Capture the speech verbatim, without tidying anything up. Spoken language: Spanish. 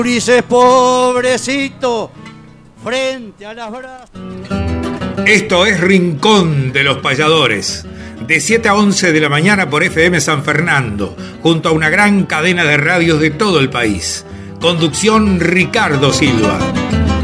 Ulises, pobrecito, frente a las brasas. Esto es Rincón de los Payadores, de siete a once de la mañana por F M San Fernando, junto a una gran cadena de radios de todo el país. Conducción Ricardo Silva.